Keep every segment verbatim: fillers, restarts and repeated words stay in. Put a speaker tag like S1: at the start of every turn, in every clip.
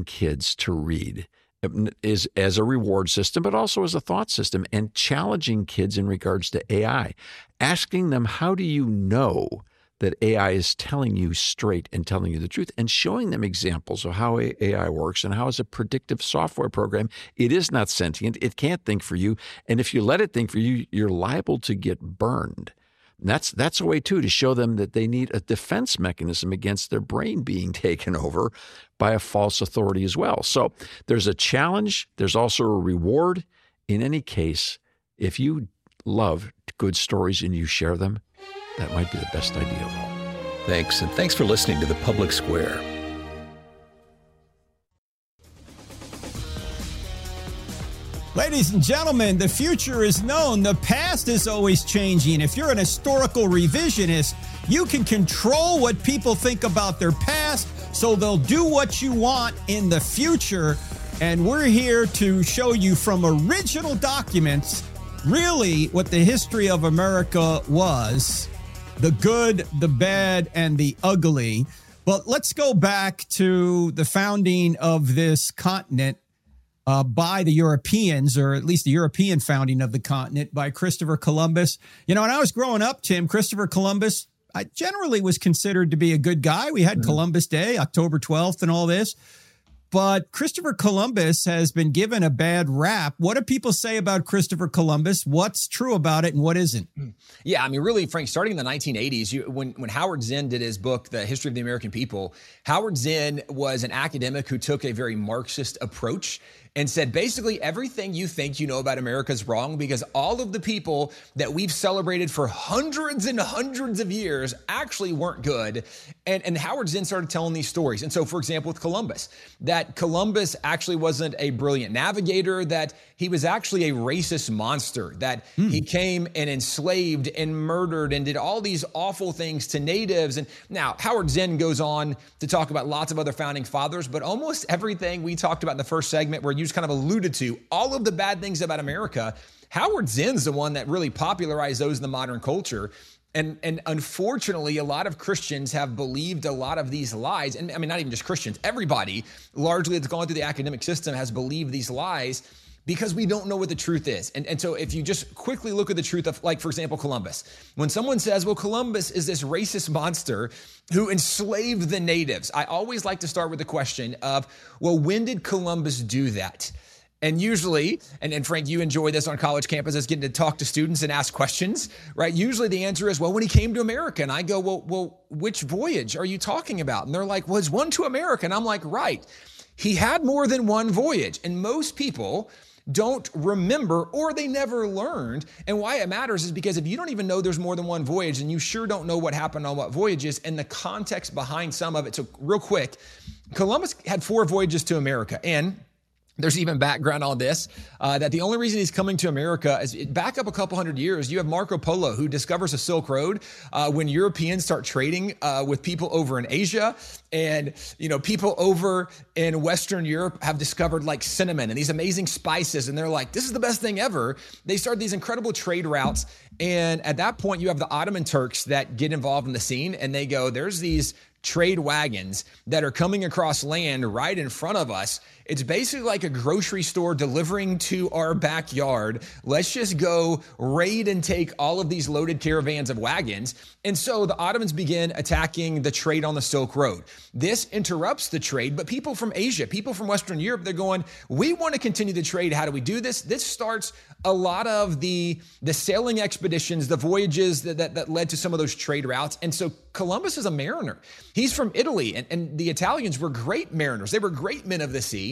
S1: kids to read is as a reward system, but also as a thought system, and challenging kids in regards to A I, asking them, how do you know that A I is telling you straight and telling you the truth, and showing them examples of how A I works and how, as a predictive software program, it is not sentient. It can't think for you. And if you let it think for you, you're liable to get burned. And that's that's a way, too, to show them that they need a defense mechanism against their brain being taken over by a false authority as well. So there's a challenge. There's also a reward. In any case, if you love good stories and you share them, that might be the best idea of all.
S2: Thanks, and thanks for listening to The Public Square.
S3: Ladies and gentlemen, the future is known. The past is always changing. If you're an historical revisionist, you can control what people think about their past, so they'll do what you want in the future. And we're here to show you from original documents really what the history of America was. The good, the bad, and the ugly. But let's go back to the founding of this continent uh, by the Europeans, or at least the European founding of the continent by Christopher Columbus. You know, when I was growing up, Tim, Christopher Columbus, I generally was considered to be a good guy. We had mm-hmm. Columbus Day, October twelfth, and all this. But Christopher Columbus has been given a bad rap. What do people say about Christopher Columbus? What's true about it and what isn't?
S4: Yeah, I mean, really, Frank, starting in the nineteen eighties, you, when, when Howard Zinn did his book, The History of the American People, Howard Zinn was an academic who took a very Marxist approach and said, basically, everything you think you know about America is wrong, because all of the people that we've celebrated for hundreds and hundreds of years actually weren't good. And, and Howard Zinn started telling these stories. And so, for example, with Columbus, that Columbus actually wasn't a brilliant navigator, that he was actually a racist monster, that hmm. he came and enslaved and murdered and did all these awful things to natives. And now Howard Zinn goes on to talk about lots of other founding fathers, but almost everything we talked about in the first segment, where you just kind of alluded to all of the bad things about America, Howard Zinn's the one that really popularized those in the modern culture. And, and unfortunately, a lot of Christians have believed a lot of these lies. And I mean, not even just Christians, everybody largely that's gone through the academic system has believed these lies because we don't know what the truth is. And, and so if you just quickly look at the truth of, like, for example, Columbus, when someone says, well, Columbus is this racist monster who enslaved the natives, I always like to start with the question of, well, when did Columbus do that? And usually, and, and Frank, you enjoy this on college campuses, getting to talk to students and ask questions, right? Usually the answer is, well, when he came to America. And I go, well, well, which voyage are you talking about? And they're like, well, it's one to America. And I'm like, right. He had more than one voyage. And most people don't remember, or they never learned. And why it matters is because if you don't even know there's more than one voyage, and you sure don't know what happened on what voyages and the context behind some of it. So real quick, Columbus had four voyages to America. And there's even background on this, uh, that the only reason he's coming to America is back up a couple hundred years. You have Marco Polo, who discovers the Silk Road uh, when Europeans start trading uh, with people over in Asia. And, you know, people over in Western Europe have discovered like cinnamon and these amazing spices. And they're like, this is the best thing ever. They start these incredible trade routes. And at that point, you have the Ottoman Turks that get involved in the scene. And they go, there's these trade wagons that are coming across land right in front of us. It's basically like a grocery store delivering to our backyard. Let's just go raid and take all of these loaded caravans of wagons. And so the Ottomans begin attacking the trade on the Silk Road. This interrupts the trade, but people from Asia, people from Western Europe, they're going, we want to continue the trade. How do we do this? This starts a lot of the, the sailing expeditions, the voyages that, that, that led to some of those trade routes. And so Columbus is a mariner. He's from Italy, and, and the Italians were great mariners. They were great men of the sea.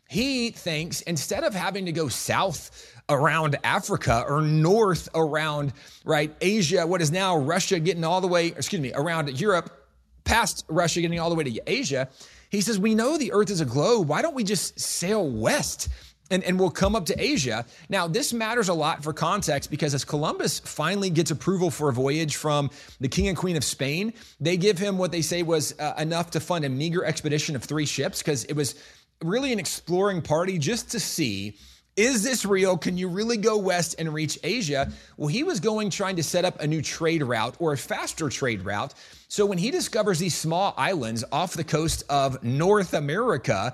S4: He thinks instead of having to go south around Africa or north around, right, Asia, what is now Russia, getting all the way, excuse me, around Europe, past Russia, getting all the way to Asia, he says, we know the earth is a globe. Why don't we just sail west? And, and we'll come up to Asia. Now, this matters a lot for context because as Columbus finally gets approval for a voyage from the King and Queen of Spain, they give him what they say was uh, enough to fund a meager expedition of three ships because it was really an exploring party just to see, is this real? Can you really go west and reach Asia? Well, he was going trying to set up a new trade route or a faster trade route. So when he discovers these small islands off the coast of North America,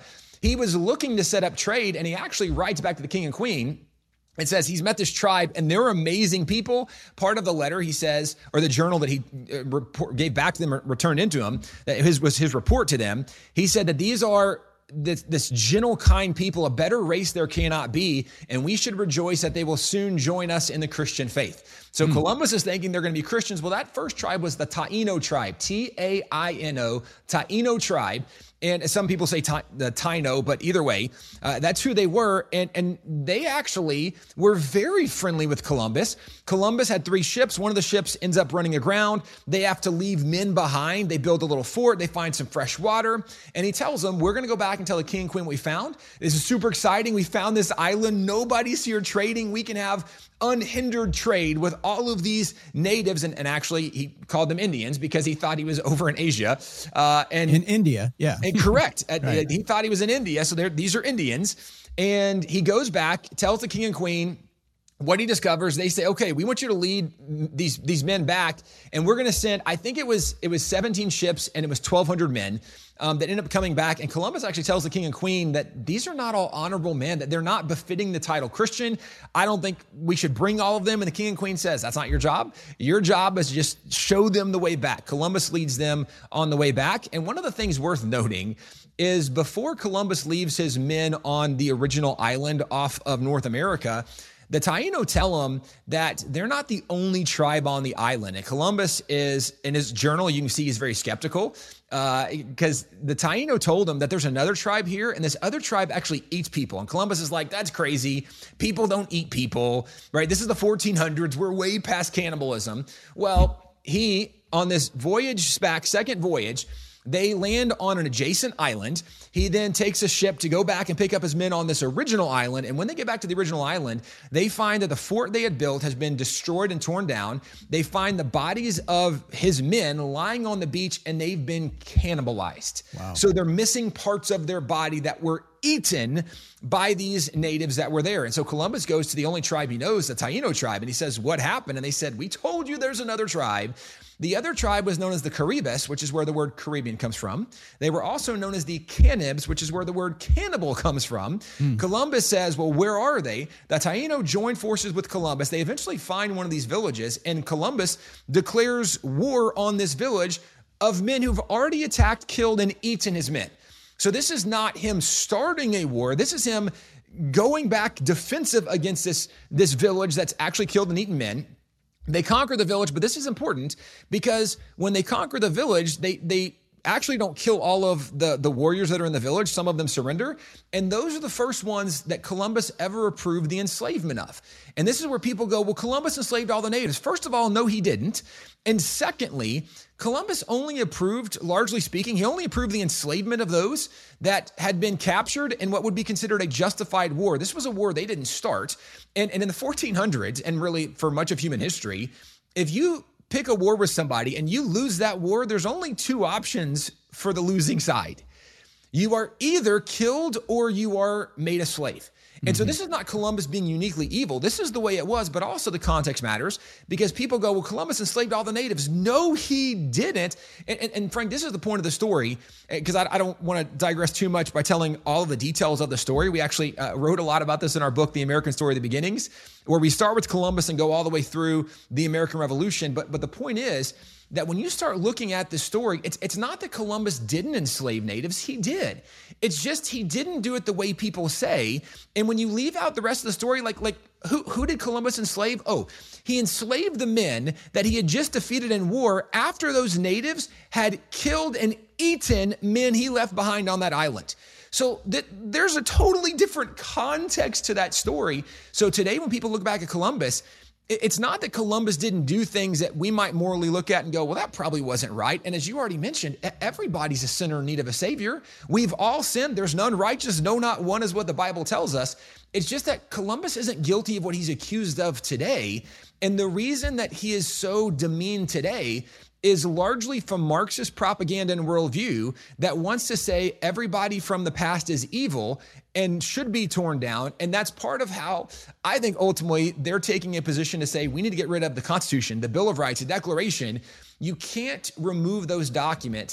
S4: he was looking to set up trade, and he actually writes back to the king and queen. It says he's met this tribe and they're amazing people. Part of the letter he says, or the journal that he uh, report, gave back to them, or returned into him, that his was his report to them. He said that these are this, this gentle, kind people, a better race there cannot be, and we should rejoice that they will soon join us in the Christian faith. So mm. Columbus is thinking they're going to be Christians. Well, that first tribe was the Taino tribe, T A I N O, Taino tribe. And some people say ta- the Taino, but either way, uh, that's who they were. And, and they actually were very friendly with Columbus. Columbus had three ships. One of the ships ends up running aground. They have to leave men behind. They build a little fort. They find some fresh water. And he tells them, we're going to go back and tell the king and queen what we found. This is super exciting. We found this island. Nobody's here trading. We can have unhindered trade with all of these natives. And, and actually, he called them Indians because he thought he was over in Asia. Uh, and
S3: in India, yeah.
S4: And correct.
S3: Right.
S4: He thought he was in India. So these are Indians. And he goes back, tells the king and queen what he discovers. They say, okay, we want you to lead these, these men back. And we're going to send, I think it was, it was seventeen ships and it was twelve hundred men um, that end up coming back. And Columbus actually tells the king and queen that these are not all honorable men, that they're not befitting the title Christian. I don't think we should bring all of them. And the king and queen says, that's not your job. Your job is just show them the way back. Columbus leads them on the way back. And one of the things worth noting is before Columbus leaves his men on the original island off of North America, the Taino tell him that they're not the only tribe on the island. And Columbus is, in his journal, you can see he's very skeptical because uh, the Taino told him that there's another tribe here, and this other tribe actually eats people. And Columbus is like, that's crazy. People don't eat people, right? This is the fourteen hundreds. We're way past cannibalism. Well, he, on this voyage back, second voyage, they land on an adjacent island. He then takes a ship to go back and pick up his men on this original island. And when they get back to the original island, they find that the fort they had built has been destroyed and torn down. They find the bodies of his men lying on the beach, and they've been cannibalized. Wow. So they're missing parts of their body that were eaten by these natives that were there. And so Columbus goes to the only tribe he knows, the Taino tribe, and he says, what happened? And they said, we told you there's another tribe. The other tribe was known as the Caribes, which is where the word Caribbean comes from. They were also known as the Cannibs, which is where the word cannibal comes from. Mm. Columbus says, well, where are they? The Taino joined forces with Columbus. They eventually find one of these villages, and Columbus declares war on this village of men who've already attacked, killed, and eaten his men. So this is not him starting a war. This is him going back defensive against this, this village that's actually killed and eaten men. They conquer the village, but this is important because when they conquer the village, they they actually don't kill all of the, the warriors that are in the village. Some of them surrender. And those are the first ones that Columbus ever approved the enslavement of. And this is where people go, well, Columbus enslaved all the natives. First of all, no, he didn't. And secondly, Columbus only approved, largely speaking, he only approved the enslavement of those that had been captured in what would be considered a justified war. This was a war they didn't start. And, and in the fourteen hundreds, and really for much of human history, if you pick a war with somebody and you lose that war, there's only two options for the losing side. You are either killed or you are made a slave. And mm-hmm. so this is not Columbus being uniquely evil. This is the way it was, but also the context matters because people go, well, Columbus enslaved all the natives. No, he didn't. And, and, and Frank, this is the point of the story because I, I don't want to digress too much by telling all of the details of the story. We actually uh, wrote a lot about this in our book, The American Story of the Beginnings, where we start with Columbus and go all the way through the American Revolution. But, but the point is that when you start looking at this story, it's, it's not that Columbus didn't enslave natives. He did. It's just he didn't do it the way people say. And when you leave out the rest of the story, like, like who, who did Columbus enslave? Oh, he enslaved the men that he had just defeated in war after those natives had killed and eaten men he left behind on that island. So th- there's a totally different context to that story. So today when people look back at Columbus, it's not that Columbus didn't do things that we might morally look at and go, well, that probably wasn't right. And as you already mentioned, everybody's a sinner in need of a savior. We've all sinned. There's none righteous. No, not one is what the Bible tells us. It's just that Columbus isn't guilty of what he's accused of today. And the reason that he is so demeaned today is largely from Marxist propaganda and worldview that wants to say everybody from the past is evil and should be torn down. And that's part of how I think ultimately they're taking a position to say we need to get rid of the Constitution, the Bill of Rights, the Declaration. You can't remove those documents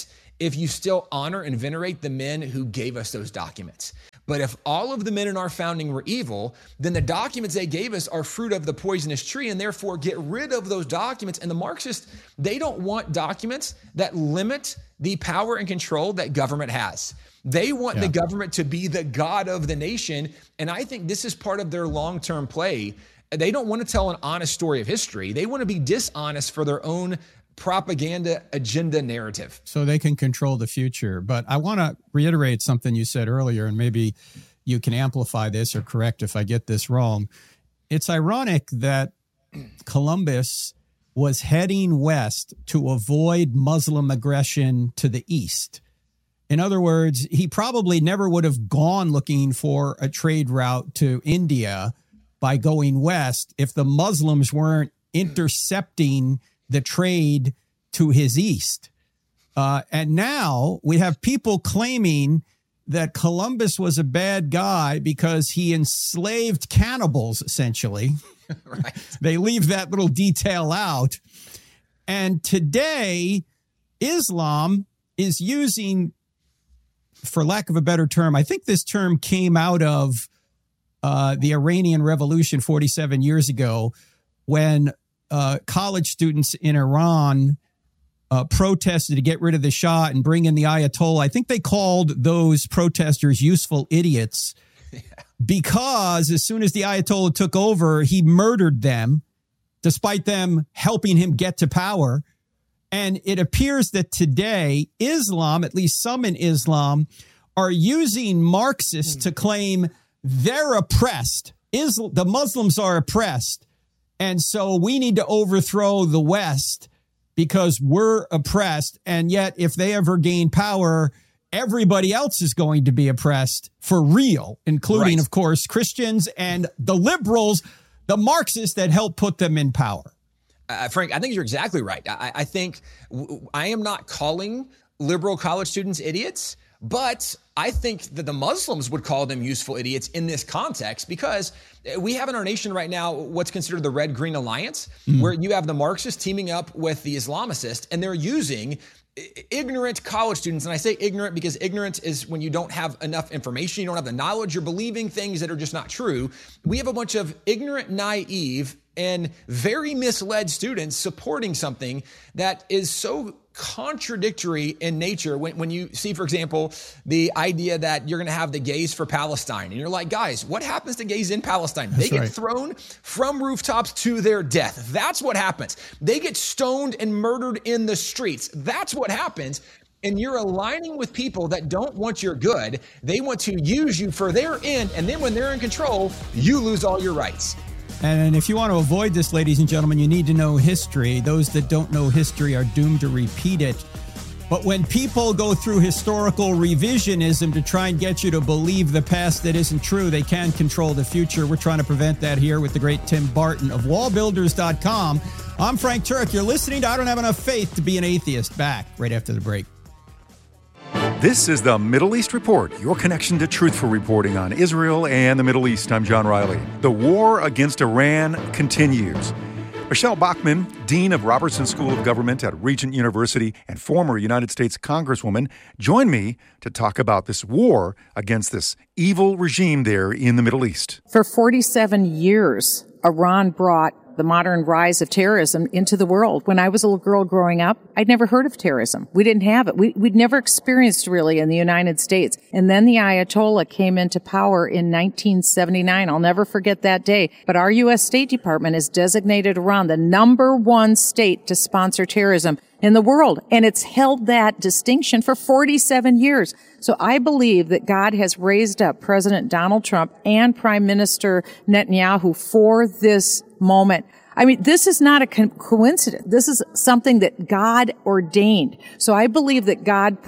S4: if you still honor and venerate the men who gave us those documents. But if all of the men in our founding were evil, then the documents they gave us are fruit of the poisonous tree, and therefore get rid of those documents. And the Marxists, they don't want documents that limit the power and control that government has. They want yeah. the government to be the God of the nation. And I think this is part of their long-term play. They don't want to tell an honest story of history. They want to be dishonest for their own propaganda agenda narrative.
S3: So they can control the future. But I want to reiterate something you said earlier, and maybe you can amplify this or correct if I get this wrong. It's ironic that Columbus was heading west to avoid Muslim aggression to the east. In other words, he probably never would have gone looking for a trade route to India by going west if the Muslims weren't intercepting the trade to his east. Uh, and now we have people claiming that Columbus was a bad guy because he enslaved cannibals, essentially. Right. They leave that little detail out. And today, Islam is using, for lack of a better term, I think this term came out of uh, the Iranian Revolution forty-seven years ago, when uh, college students in Iran uh, protested to get rid of the Shah and bring in the Ayatollah. I think they called those protesters useful idiots. Yeah. Because as soon as the Ayatollah took over, he murdered them, despite them helping him get to power. And it appears that today, Islam, at least some in Islam, are using Marxists mm. to claim they're oppressed. Islam, the Muslims are oppressed. And so we need to overthrow the West because we're oppressed. And yet, if they ever gain power, everybody else is going to be oppressed for real, including, right. of course, Christians and the liberals, the Marxists that help put them in power.
S4: Uh, Frank, I think you're exactly right. I, I think w- I am not calling liberal college students idiots, but I think that the Muslims would call them useful idiots in this context, because we have in our nation right now what's considered the Red-Green Alliance, mm. where you have the Marxists teaming up with the Islamicists, and they're using ignorant college students. And I say ignorant because ignorance is when you don't have enough information, you don't have the knowledge, you're believing things that are just not true. We have a bunch of ignorant, naive, and very misled students supporting something that is so contradictory in nature. When, when you see, for example, the idea that you're going to have the gays for Palestine, and you're like, guys, what happens to gays in Palestine? That's they right. get thrown from rooftops to their death. That's what happens. They get stoned and murdered in the streets. That's what happens. And you're aligning with people that don't want your good. They want to use you for their end. And then when they're in control, you lose all your rights.
S3: And if you want to avoid this, ladies and gentlemen, you need to know history. Those that don't know history are doomed to repeat it. But when people go through historical revisionism to try and get you to believe the past that isn't true, they can control the future. We're trying to prevent that here with the great Tim Barton of wall builders dot com. I'm Frank Turek. You're listening to I Don't Have Enough Faith to Be an Atheist. Back right after the break.
S5: This is the Middle East Report, your connection to truthful reporting on Israel and the Middle East. I'm John Riley. The war against Iran continues. Michelle Bachmann, Dean of Robertson School of Government at Regent University and former United States Congresswoman, joined me to talk about this war against this evil regime there in the Middle East.
S6: For forty-seven years, Iran brought the modern rise of terrorism into the world. When I was a little girl growing up, I'd never heard of terrorism. We didn't have it. We, we'd never experienced really in the United States. And then the Ayatollah came into power in nineteen seventy-nine. I'll never forget that day. But our U S State Department has designated Iran the number one state to sponsor terrorism in the world. And it's held that distinction for forty-seven years. So I believe that God has raised up President Donald Trump and Prime Minister Netanyahu for this moment. I mean, this is not a co- coincidence. This is something that God ordained. So I believe that God put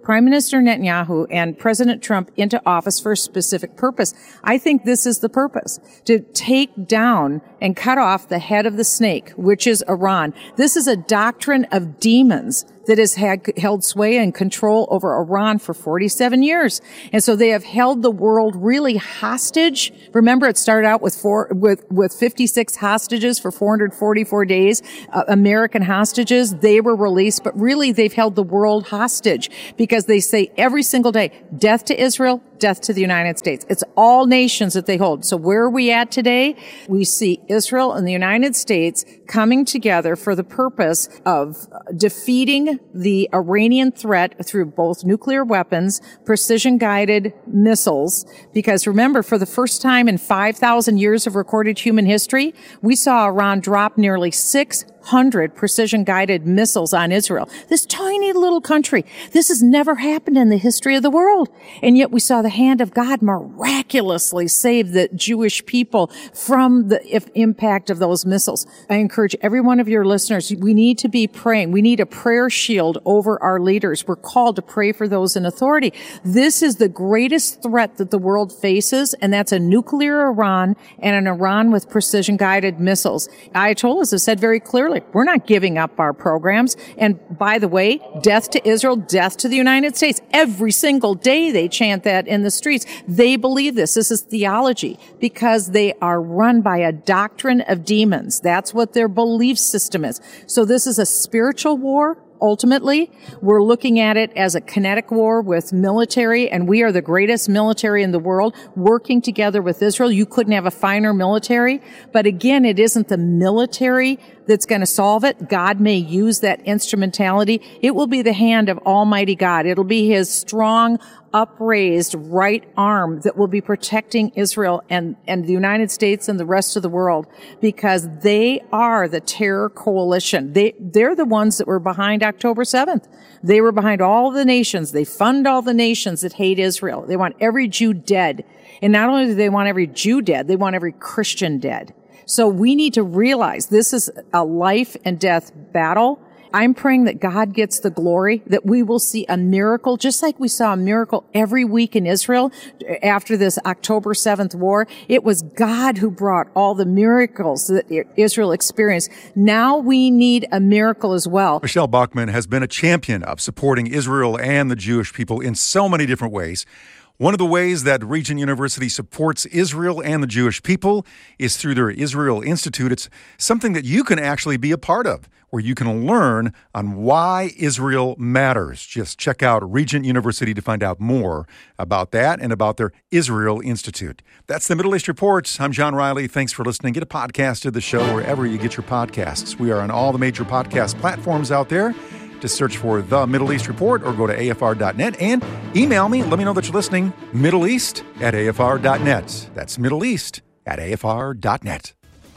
S6: Prime Minister Netanyahu and President Trump into office for a specific purpose. I think this is the purpose, to take down and cut off the head of the snake, which is Iran. This is a doctrine of demons that has had held sway and control over Iran for forty-seven years. And so they have held the world really hostage. Remember, it started out with four, with, with fifty-six hostages for four hundred forty-four days, uh, American hostages. They were released, but really they've held the world hostage because they say every single day, death to Israel, death to the United States. It's all nations that they hold. So where are we at today? We see Israel and the United States coming together for the purpose of defeating the Iranian threat through both nuclear weapons, precision-guided missiles. Because remember, for the first time in five thousand years of recorded human history, we saw Iran drop nearly six hundred precision-guided missiles on Israel. This tiny little country. This has never happened in the history of the world. And yet we saw the hand of God miraculously save the Jewish people from the impact of those missiles. I encourage every one of your listeners, we need to be praying. We need a prayer shield over our leaders. We're called to pray for those in authority. This is the greatest threat that the world faces, and that's a nuclear Iran and an Iran with precision-guided missiles. Ayatollahs have said very clearly, we're not giving up our programs. And by the way, death to Israel, death to the United States. Every single day they chant that in the streets. They believe this. This is theology because they are run by a doctrine of demons. That's what their belief system is. So this is a spiritual war. Ultimately, we're looking at it as a kinetic war with military, and we are the greatest military in the world working together with Israel. You couldn't have a finer military. But again, it isn't the military that's going to solve it. God may use that instrumentality. It will be the hand of Almighty God. It'll be his strong, upraised right arm that will be protecting Israel and, and the United States and the rest of the world, because they are the terror coalition. They, they're the ones that were behind October seventh. They were behind all the nations. They fund all the nations that hate Israel. They want every Jew dead. And not only do they want every Jew dead, they want every Christian dead. So we need to realize this is a life and death battle. I'm praying that God gets the glory, that we will see a miracle, just like we saw a miracle every week in Israel after this October seventh war. It was God who brought all the miracles that Israel experienced. Now we need a miracle as well.
S5: Michelle Bachmann has been a champion of supporting Israel and the Jewish people in so many different ways. One of the ways that Regent University supports Israel and the Jewish people is through their Israel Institute. It's something that you can actually be a part of, where you can learn on why Israel matters. Just check out Regent University to find out more about that and about their Israel Institute. That's the Middle East Report. I'm John Riley. Thanks for listening. Get a podcast of the show wherever you get your podcasts. We are on all the major podcast platforms out there. Just search for The Middle East Report or go to A F R dot net and email me. Let me know that you're listening. Middle East at A F R dot net. That's Middle East at A F R dot net.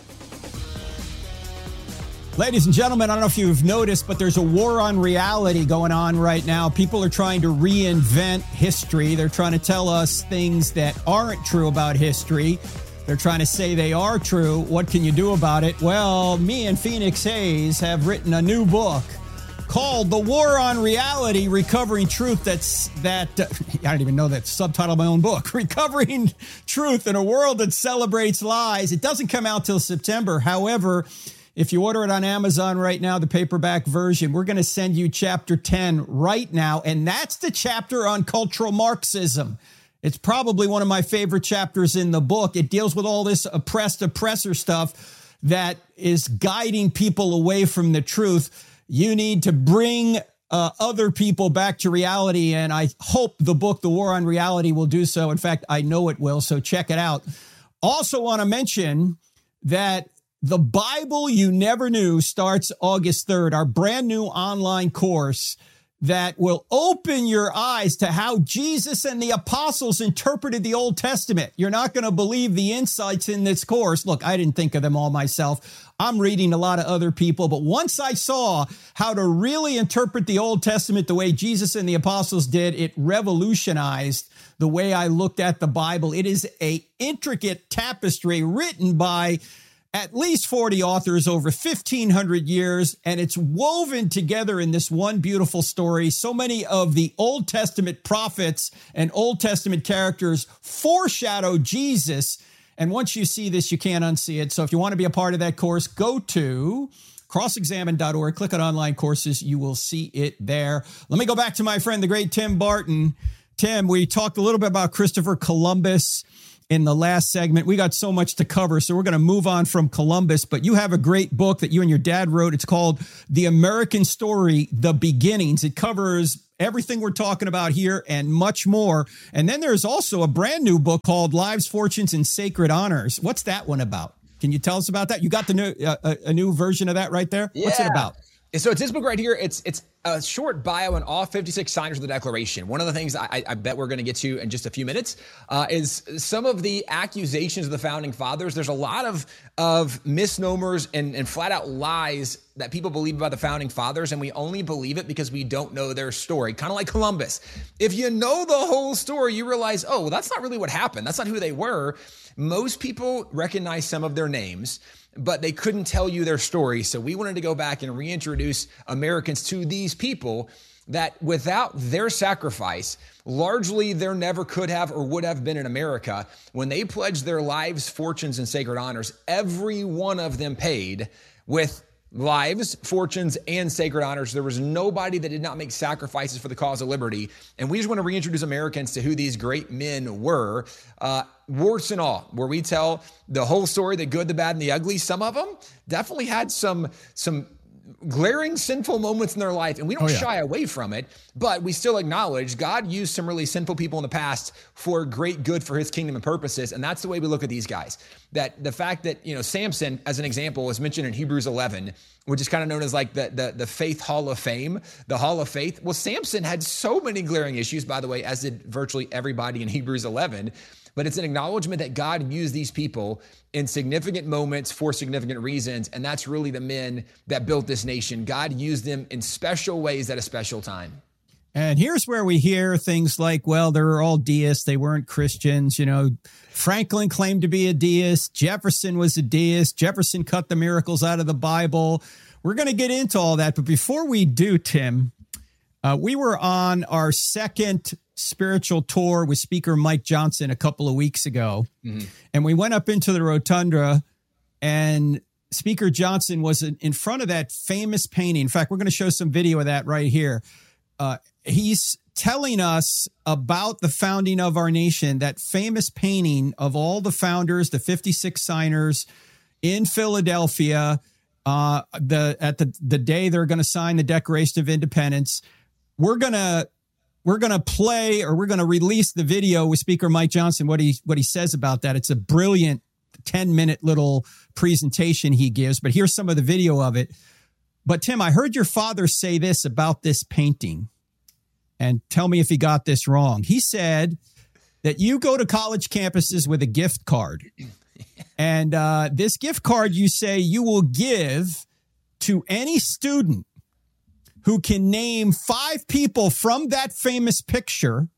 S3: Ladies and gentlemen, I don't know if you've noticed, but there's a war on reality going on right now. People are trying to reinvent history. They're trying to tell us things that aren't true about history. They're trying to say they are true. What can you do about it? Well, me and Phoenix Hayes have written a new book called The War on Reality, Recovering Truth. That's that, uh, I don't even know that subtitle of my own book, Recovering Truth in a World That Celebrates Lies. It doesn't come out till September. However, if you order it on Amazon right now, the paperback version, we're going to send you chapter ten right now. And that's the chapter on cultural Marxism. It's probably one of my favorite chapters in the book. It deals with all this oppressed oppressor stuff that is guiding people away from the truth. You need to bring uh, other people back to reality, and I hope the book, The War on Reality, will do so. In fact, I know it will, so check it out. Also want to mention that The Bible You Never Knew starts August third, our brand new online course that will open your eyes to how Jesus and the apostles interpreted the Old Testament. You're not going to believe the insights in this course. Look, I didn't think of them all myself. I'm reading a lot of other people, but once I saw how to really interpret the Old Testament the way Jesus and the apostles did, it revolutionized the way I looked at the Bible. It is an intricate tapestry written by at least forty authors over fifteen hundred years, and it's woven together in this one beautiful story. So many of the Old Testament prophets and Old Testament characters foreshadow Jesus. And once you see this, you can't unsee it. So if you want to be a part of that course, go to cross examine dot org, click on online courses. You will see it there. Let me go back to my friend, the great Tim Barton. Tim, we talked a little bit about Christopher Columbus in the last segment. We got so much to cover, so we're going to move on from Columbus, but you have a great book that you and your dad wrote. It's called The American Story, The Beginnings. It covers everything we're talking about here and much more. And then there's also a brand new book called Lives, Fortunes, and Sacred Honors. What's that one about? Can you tell us about that? You got the new uh, a, a new version of that right there?
S4: Yeah.
S3: What's it about?
S4: So it's this book right here. It's it's a short bio on all fifty-six signers of the Declaration. One of the things I, I bet we're going to get to in just a few minutes uh, is some of the accusations of the Founding Fathers. There's a lot of of misnomers and, and flat out lies that people believe about the Founding Fathers, and we only believe it because we don't know their story. Kind of like Columbus. If you know the whole story, you realize, oh, well, that's not really what happened. That's not who they were. Most people recognize some of their names, but they couldn't tell you their story. So we wanted to go back and reintroduce Americans to these people that without their sacrifice, largely there never could have or would have been in America. When they pledged their lives, fortunes, and sacred honors, every one of them paid with lives, fortunes, and sacred honors. There was nobody that did not make sacrifices for the cause of liberty. And we just want to reintroduce Americans to who these great men were, uh, warts and all, where we tell the whole story, the good, the bad, and the ugly. Some of them definitely had some, some glaring sinful moments in their life, and we don't
S3: oh, yeah.
S4: shy away from it, but we still acknowledge God used some really sinful people in the past for great good for his kingdom and purposes. And that's the way we look at these guys. That the fact that, you know, Samson, as an example, was mentioned in Hebrews eleven, which is kind of known as like the, the, the faith hall of fame, the hall of faith. Well, Samson had so many glaring issues, by the way, as did virtually everybody in Hebrews eleven. But it's an acknowledgement that God used these people in significant moments for significant reasons. And that's really the men that built this nation. God used them in special ways at a special time.
S3: And here's where we hear things like, well, they were all deists. They weren't Christians. You know, Franklin claimed to be a deist. Jefferson was a deist. Jefferson cut the miracles out of the Bible. We're going to get into all that. But before we do, Tim, uh, we were on our second spiritual tour with Speaker Mike Johnson a couple of weeks ago. Mm-hmm. And we went up into the rotunda, and Speaker Johnson was in front of that famous painting. In fact, we're going to show some video of that right here. Uh, he's telling us about the founding of our nation, that famous painting of all the founders, the fifty-six signers in Philadelphia, uh, the at the, the day they're going to sign the Declaration of Independence. We're going to We're going to play, or we're going to release the video with Speaker Mike Johnson, what he what he says about that. It's a brilliant ten minute little presentation he gives, but here's some of the video of it. But Tim, I heard your father say this about this painting, and tell me if he got this wrong. He said that you go to college campuses with a gift card, and uh, this gift card, you say you will give to any student who can name five people from that famous picture,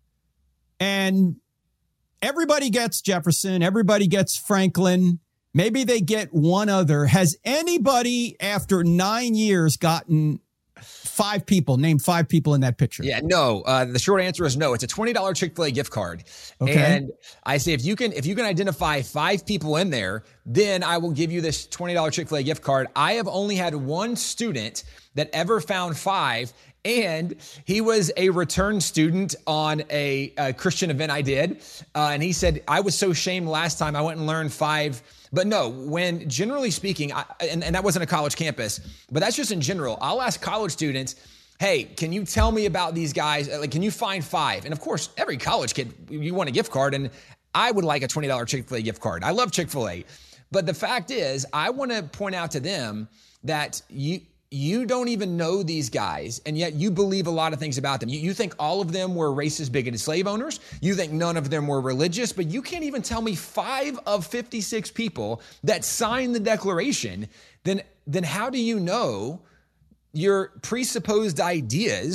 S3: and everybody gets Jefferson, everybody gets Franklin, maybe they get one other. Has anybody after nine years gotten five people, name five people in that picture?
S4: Yeah, no. Uh, the short answer is no. It's a twenty dollars Chick-fil-A gift card. Okay. And I say, if you can, if you can identify five people in there, then I will give you this twenty dollars Chick-fil-A gift card. I have only had one student that ever found five, and he was a return student on a, a Christian event I did. Uh, and he said, I was so shamed last time I went and learned five. But no, when generally speaking, I, and, and that wasn't a college campus, but that's just in general. I'll ask college students, hey, can you tell me about these guys? Like, can you find five? And of course, every college kid, you want a gift card, and I would like a twenty dollars Chick-fil-A gift card. I love Chick-fil-A. But the fact is, I want to point out to them that you, you don't even know these guys, and yet you believe a lot of things about them. You, you think all of them were racist, bigoted slave owners. You think none of them were religious, but you can't even tell me five of fifty-six people that signed the Declaration. Then, then how do you know your presupposed ideas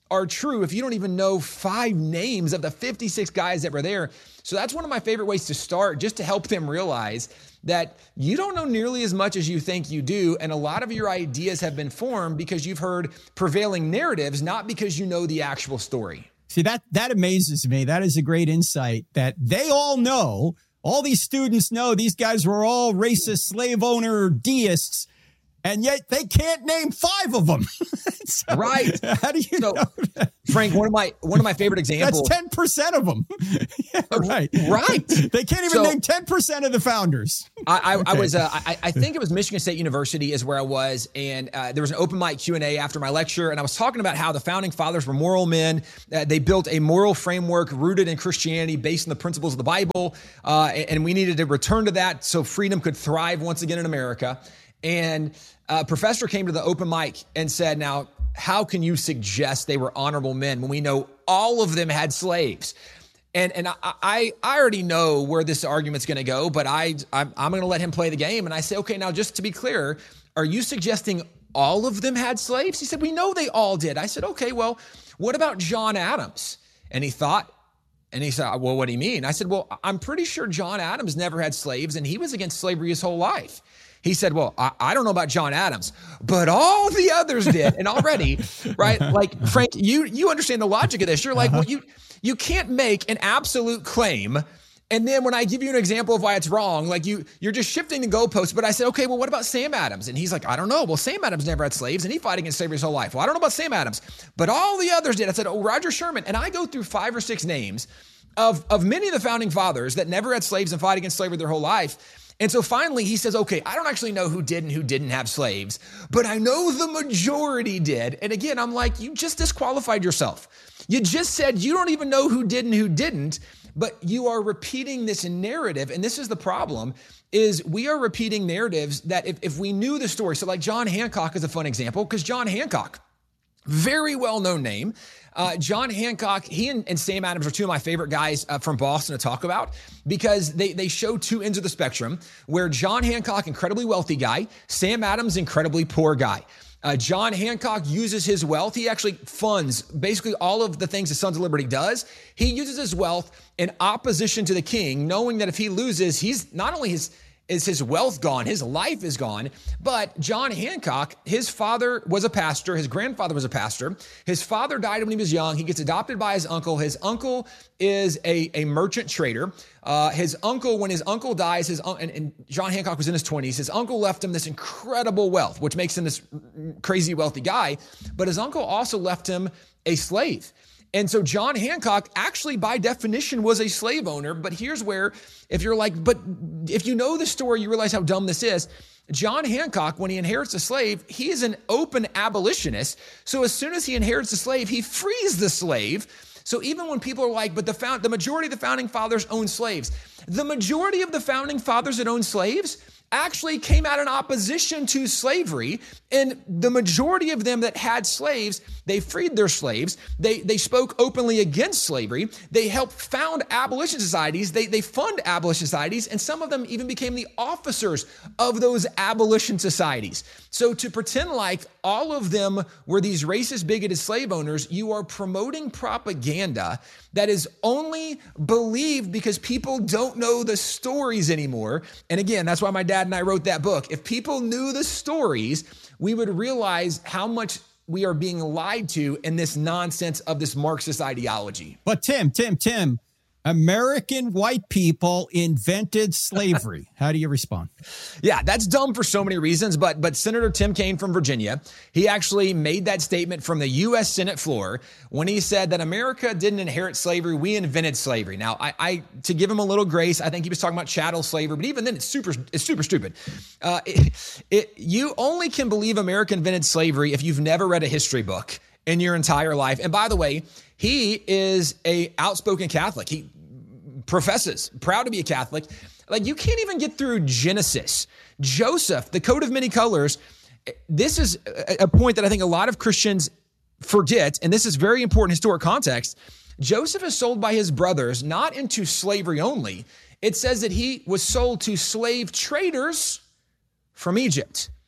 S4: are true if you don't even know five names of the fifty-six guys that were there. So that's one of my favorite ways to start, just to help them realize that you don't know nearly as much as you think you do. And a lot of your ideas have been formed because you've heard prevailing narratives, not because you know the actual story.
S3: See, that, that amazes me. That is a great insight that they all know. All these students know these guys were all racist, slave owner deists, and yet they can't name five of them. So,
S4: right.
S3: How do you
S4: so,
S3: know that?
S4: Frank, one of my one of my favorite examples.
S3: That's ten percent of them. Yeah, right.
S4: Right.
S3: They can't even
S4: so,
S3: name ten percent of the founders.
S4: I, I,
S3: okay.
S4: I was, uh, I, I think it was Michigan State University is where I was, and uh, there was an open mic Q and A after my lecture, and I was talking about how the founding fathers were moral men. Uh, they built a moral framework rooted in Christianity based on the principles of the Bible, uh, and, and we needed to return to that so freedom could thrive once again in America. And a professor came to the open mic and said, now, how can you suggest they were honorable men when we know all of them had slaves? And and I I, I already know where this argument's going to go, but I I'm, I'm going to let him play the game. And I say, okay, now just to be clear, are you suggesting all of them had slaves? He said, we know they all did. I said, okay, well, what about John Adams? And he thought, and he said, well, what do you mean? I said, well, I'm pretty sure John Adams never had slaves, and he was against slavery his whole life. He said, well, I, I don't know about John Adams, but all the others did. And already, right, like, Frank, you you understand the logic of this. You're like, well, you you can't make an absolute claim, and then when I give you an example of why it's wrong, like you, you're just shifting the goalposts. But I said, okay, well, what about Sam Adams? And he's like, I don't know. Well, Sam Adams never had slaves, and he fought against slavery his whole life. Well, I don't know about Sam Adams, but all the others did. I said, oh, Roger Sherman. And I go through five or six names of, of many of the founding fathers that never had slaves and fought against slavery their whole life. And so finally he says, okay, I don't actually know who did and who didn't have slaves, but I know the majority did. And again, I'm like, you just disqualified yourself. You just said you don't even know who did and who didn't, but you are repeating this narrative. And this is the problem, is we are repeating narratives that if, if we knew the story, so like John Hancock is a fun example, because John Hancock, very well-known name. Uh, John Hancock, he and, and Sam Adams are two of my favorite guys uh, from Boston to talk about, because they, they show two ends of the spectrum, where John Hancock, incredibly wealthy guy, Sam Adams, incredibly poor guy. Uh, John Hancock uses his wealth. He actually funds basically all of the things the Sons of Liberty does. He uses his wealth in opposition to the king, knowing that if he loses, he's not only his is his wealth gone, his life is gone. But John Hancock, his father was a pastor, his grandfather was a pastor. His father died when he was young. He gets adopted by his uncle. His uncle is a, a merchant trader. Uh, his uncle, when his uncle dies, his and, and John Hancock was in his twenties, his uncle left him this incredible wealth, which makes him this crazy wealthy guy. But his uncle also left him a slave. And so John Hancock actually by definition was a slave owner. But here's where, if you're like, but if you know the story, you realize how dumb this is. John Hancock, when he inherits a slave, he is an open abolitionist. So as soon as he inherits a slave, he frees the slave. So even when people are like, but the found, the majority of the founding fathers owned slaves, the majority of the founding fathers that owned slaves actually came out in opposition to slavery. And the majority of them that had slaves, they freed their slaves. They they spoke openly against slavery. They helped found abolition societies. They, they fund abolition societies. And some of them even became the officers of those abolition societies. So to pretend like all of them were these racist, bigoted slave owners, you are promoting propaganda that is only believed because people don't know the stories anymore. And again, that's why my dad and I wrote that book. If people knew the stories, we would realize how much we are being lied to in this nonsense of this Marxist ideology.
S3: But Tim, Tim, Tim, American white people invented slavery. How do you respond?
S4: Yeah, that's dumb for so many reasons, but but Senator Tim Kaine from Virginia, he actually made that statement from the U S Senate floor when he said that America didn't inherit slavery, we invented slavery. Now, I, I to give him a little grace, I think he was talking about chattel slavery, but even then it's super it's super stupid. Uh, it, it, you only can believe America invented slavery if you've never read a history book in your entire life. And by the way, he is a outspoken Catholic. He professes, proud to be a Catholic. Like, you can't even get through Genesis. Joseph, the coat of many colors. This is a point that I think a lot of Christians forget, and this is very important historic context. Joseph is sold by his brothers, not into slavery only. It says that he was sold to slave traders from Egypt.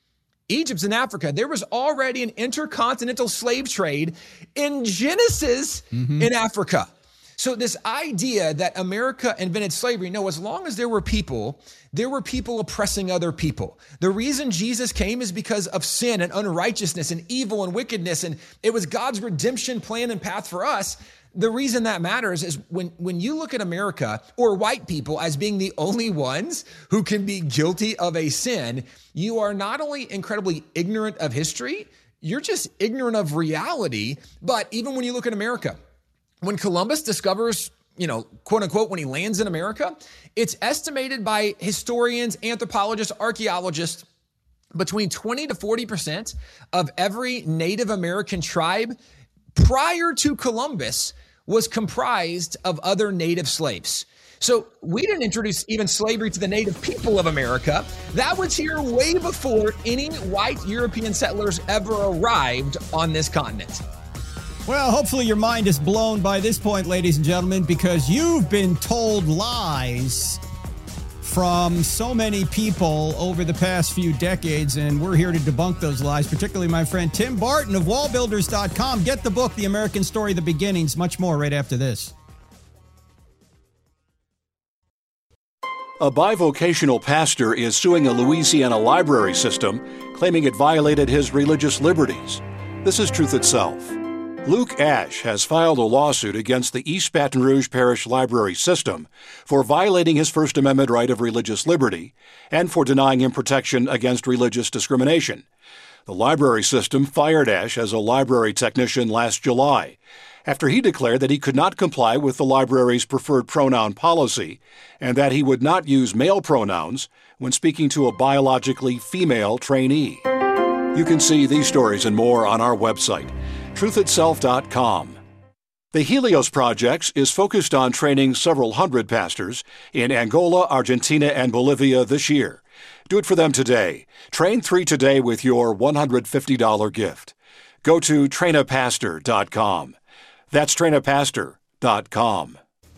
S4: Egypt's in Africa. There was already an intercontinental slave trade in Genesis mm-hmm. in Africa. So this idea that America invented slavery, no, as long as there were people, there were people oppressing other people. The reason Jesus came is because of sin and unrighteousness and evil and wickedness, and it was God's redemption plan and path for us. The reason that matters is when, when you look at America or white people as being the only ones who can be guilty of a sin, you are not only incredibly ignorant of history, you're just ignorant of reality. But even when you look at America, when Columbus discovers, you know, quote unquote, when he lands in America, it's estimated by historians, anthropologists, archaeologists, between twenty to forty percent of every Native American tribe prior to Columbus was comprised of other native slaves. So we didn't introduce even slavery to the native people of America. That was here way before any white European settlers ever arrived on this continent.
S3: Well, hopefully your mind is blown by this point, ladies and gentlemen, because you've been told lies from so many people over the past few decades, and we're here to debunk those lies, particularly my friend Tim Barton of wall builders dot com. Get the book, The American Story, The Beginnings. Much more right after this.
S7: A bivocational pastor is suing a Louisiana library system, claiming it violated his religious liberties. This is Truth Itself. Luke Ash has filed a lawsuit against the East Baton Rouge Parish Library System for violating his First Amendment right of religious liberty and for denying him protection against religious discrimination. The library system fired Ash as a library technician last July after he declared that he could not comply with the library's preferred pronoun policy and that he would not use male pronouns when speaking to a biologically female trainee. You can see these stories and more on our website, truth itself dot com. The Helios Project is focused on training several hundred pastors in Angola, Argentina, and Bolivia this year. Do it for them today. Train three today with your one hundred fifty dollars gift. Go to train a pastor dot com. That's train a pastor dot com.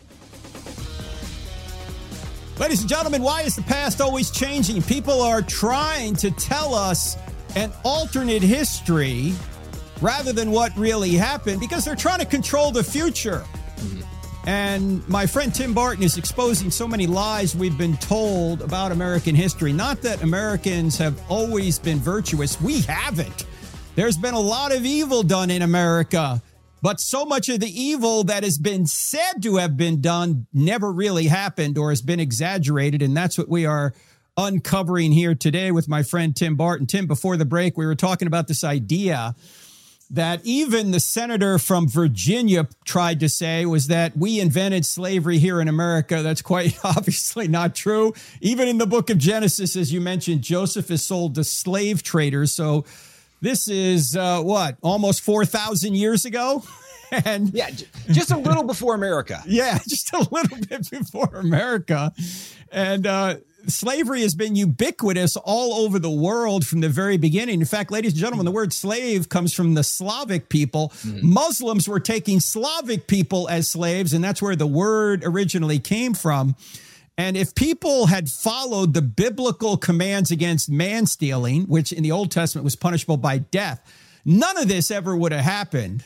S3: Ladies and gentlemen, why is the past always changing? People are trying to tell us an alternate history rather than what really happened because they're trying to control the future. Mm-hmm. And my friend Tim Barton is exposing so many lies we've been told about American history. Not that Americans have always been virtuous. We haven't. There's been a lot of evil done in America, but so much of the evil that has been said to have been done never really happened or has been exaggerated. And that's what we are uncovering here today with my friend Tim Barton. Tim, before the break, we were talking about this idea that even the senator from Virginia tried to say was that we invented slavery here in America. That's quite obviously not true. Even in the book of Genesis, as you mentioned, Joseph is sold to slave traders. So this is uh, what, almost four thousand years ago? And
S4: yeah, just a little before America.
S3: Yeah, just a little bit before America. And uh, slavery has been ubiquitous all over the world from the very beginning. In fact, ladies and gentlemen, the word slave comes from the Slavic people. Mm-hmm. Muslims were taking Slavic people as slaves, and that's where the word originally came from. And if people had followed the biblical commands against man stealing, which in the Old Testament was punishable by death, none of this ever would have happened.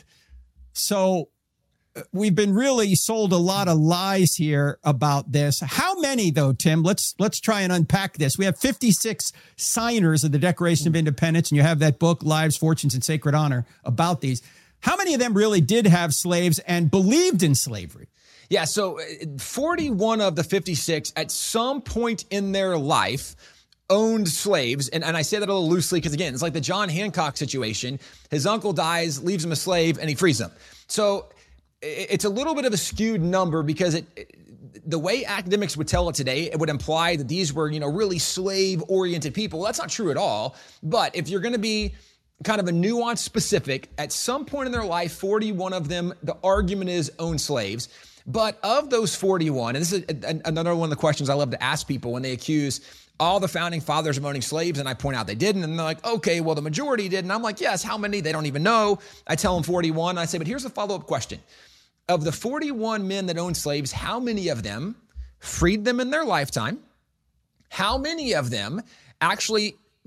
S3: So we've been really sold a lot of lies here about this. How many, though, Tim? Let's let's try and unpack this. We have fifty-six signers of the Declaration of Independence, and you have that book, Lives, Fortunes, and Sacred Honor, about these. How many of them really did have slaves and believed in slavery?
S4: Yeah, so forty-one of the fifty-six at some point in their life owned slaves. And, and I say that a little loosely because, again, it's like the John Hancock situation. His uncle dies, leaves him a slave, and he frees him. So it's a little bit of a skewed number because it, it, the way academics would tell it today, it would imply that these were, you know, really slave-oriented people. That's not true at all. But if you're going to be kind of a nuance specific, at some point in their life, forty-one of them, the argument is own slaves. But of those forty-one, and this is another one of the questions I love to ask people when they accuse all the founding fathers of owning slaves, and I point out they didn't, and they're like, okay, well, the majority did. And I'm like, yes, how many? They don't even know. I tell them forty-one. And I say, but here's a follow-up question. Of the forty-one men that owned slaves, how many of them freed them in their lifetime? How many of them actually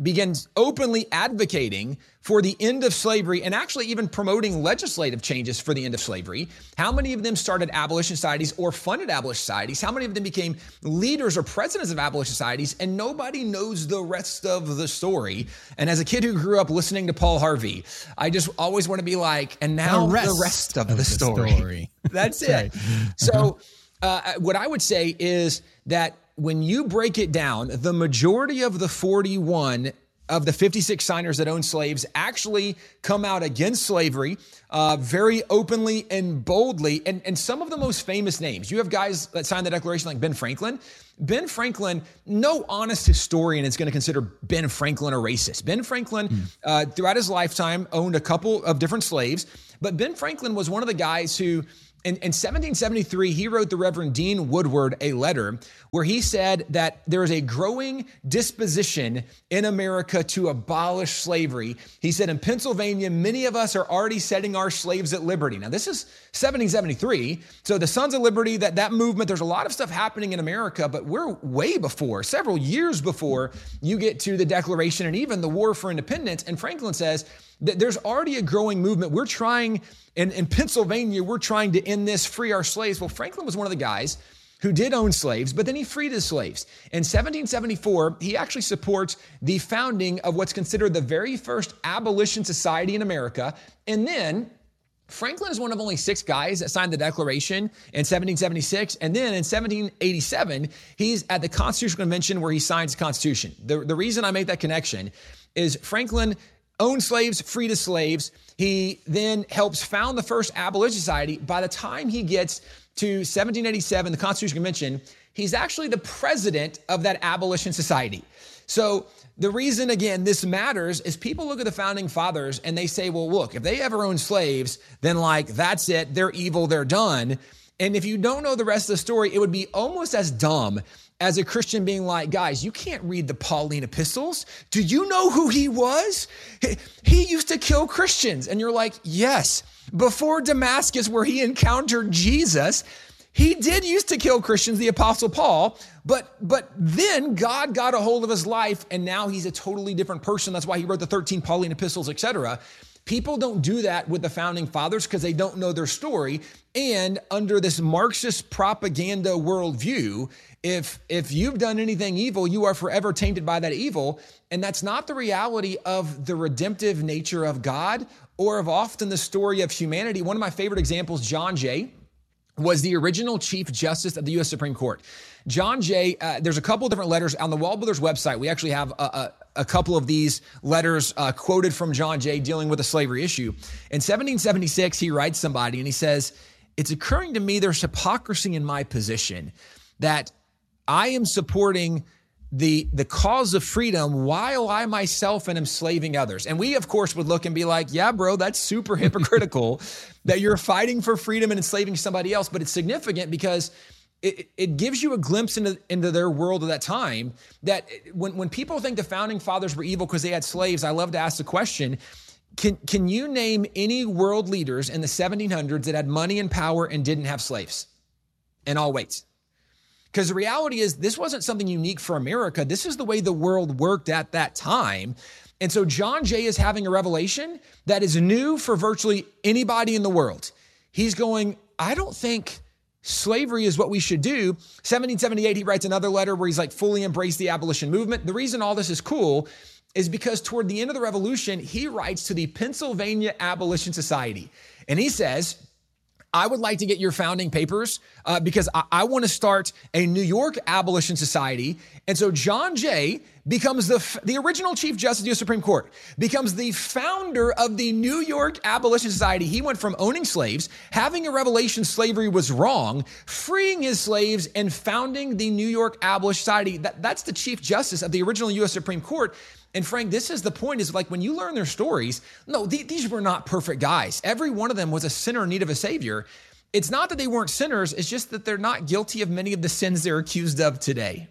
S4: begins openly advocating for the end of slavery and actually even promoting legislative changes for the end of slavery. How many of them started abolition societies or funded abolition societies? How many of them became leaders or presidents of abolition societies? And nobody knows the rest of the story. And as a kid who grew up listening to Paul Harvey, I just always want to be like, and now the rest, the rest of, of the story. story. That's it. Right. So uh, what I would say is that when you break it down, the majority of the forty-one of the fifty-six signers that own slaves actually come out against slavery uh, very openly and boldly. And, and some of the most famous names, you have guys that signed the Declaration like Ben Franklin. Ben Franklin, no honest historian is going to consider Ben Franklin a racist. Ben Franklin, mm. uh, throughout his lifetime, owned a couple of different slaves. But Ben Franklin was one of the guys who, In, in seventeen seventy-three, he wrote the Reverend Dean Woodward a letter where he said that there is a growing disposition in America to abolish slavery. He said, in Pennsylvania, many of us are already setting our slaves at liberty. Now, this is seventeen seventy-three. So the Sons of Liberty, that, that movement, there's a lot of stuff happening in America, but we're way before, several years before you get to the Declaration and even the War for Independence. And Franklin says that there's already a growing movement. We're trying, in, in Pennsylvania, we're trying to end this, free our slaves. Well, Franklin was one of the guys who did own slaves, but then he freed his slaves. In seventeen seventy-four, he actually supports the founding of what's considered the very first abolition society in America. And then Franklin is one of only six guys that signed the Declaration in seventeen seventy-six. And then in seventeen eighty-seven, he's at the Constitutional Convention where he signs the Constitution. The, the reason I make that connection is Franklin owned slaves, freed his slaves. He then helps found the first abolition society. By the time he gets to seventeen eighty-seven, the Constitutional Convention, he's actually the president of that abolition society. So the reason, again, this matters is people look at the founding fathers and they say, well, look, if they ever owned slaves, then like, that's it. They're evil. They're done. And if you don't know the rest of the story, it would be almost as dumb as a Christian being like, guys, you can't read the Pauline epistles. Do you know who he was? He, he used to kill Christians. And you're like, yes, before Damascus, where he encountered Jesus, he did used to kill Christians, the Apostle Paul, but but then God got a hold of his life, and now he's a totally different person. That's why he wrote the thirteen Pauline epistles, et cetera. People don't do that with the founding fathers because they don't know their story. And under this Marxist propaganda worldview, if if you've done anything evil, you are forever tainted by that evil. And that's not the reality of the redemptive nature of God or of often the story of humanity. One of my favorite examples, John Jay, was the original Chief Justice of the U S Supreme Court. John Jay, uh, there's a couple of different letters on the Wall Builders website. We actually have a, a, a couple of these letters uh, quoted from John Jay dealing with the slavery issue. In seventeen seventy-six, he writes somebody and he says, it's occurring to me there's hypocrisy in my position that I am supporting the the cause of freedom while I myself am enslaving others. And we, of course, would look and be like, yeah, bro, that's super hypocritical that you're fighting for freedom and enslaving somebody else. But it's significant because it, it gives you a glimpse into, into their world at that time, that when, when people think the founding fathers were evil because they had slaves, I love to ask the question, can, can you name any world leaders in the seventeen hundreds that had money and power and didn't have slaves? And I'll wait. Because the reality is this wasn't something unique for America. This is the way the world worked at that time. And so John Jay is having a revelation that is new for virtually anybody in the world. He's going, I don't think slavery is what we should do. seventeen seventy-eight, he writes another letter where he's like fully embraced the abolition movement. The reason all this is cool is because toward the end of the revolution, he writes to the Pennsylvania Abolition Society. And he says, I would like to get your founding papers uh, because I, I want to start a New York Abolition Society. And so John Jay becomes the the original Chief Justice of the U S Supreme Court, becomes the founder of the New York Abolition Society. He went from owning slaves, having a revelation slavery was wrong, freeing his slaves, and founding the New York Abolition Society. That, that's the Chief Justice of the original U S Supreme Court. And Frank, this is the point, is like when you learn their stories, no, th- these were not perfect guys. Every one of them was a sinner in need of a savior. It's not that they weren't sinners. It's just that they're not guilty of many of the sins they're accused of today.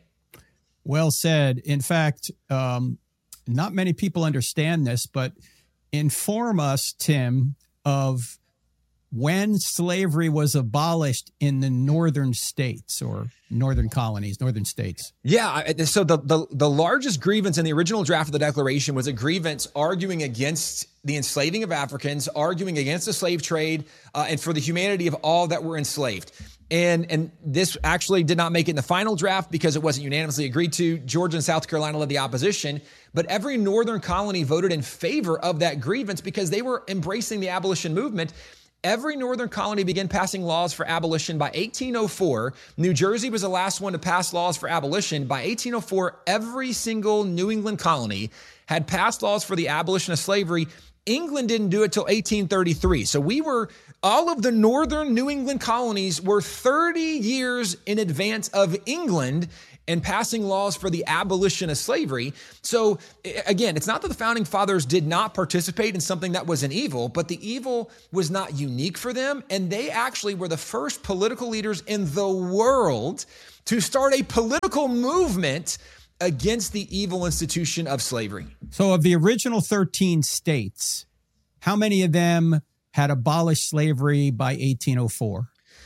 S3: Well said. In fact, um, not many people understand this, but inform us, Tim, of when slavery was abolished in the northern states or northern colonies, northern states?
S4: Yeah. So the, the, the largest grievance in the original draft of the Declaration was a grievance arguing against the enslaving of Africans, arguing against the slave trade, uh, and for the humanity of all that were enslaved. And and this actually did not make it in the final draft because it wasn't unanimously agreed to. Georgia and South Carolina led the opposition, but every northern colony voted in favor of that grievance because they were embracing the abolition movement. Every northern colony began passing laws for abolition by eighteen oh four. New Jersey was the last one to pass laws for abolition. By eighteen oh four, every single New England colony had passed laws for the abolition of slavery. England didn't do it till eighteen thirty-three. So we were, all of the northern New England colonies were thirty years in advance of England and passing laws for the abolition of slavery. So again, it's not that the founding fathers did not participate in something that was an evil, but the evil was not unique for them. And they actually were the first political leaders in the world to start a political movement against the evil institution of slavery.
S3: So of the original thirteen states, how many of them had abolished slavery by eighteen oh four?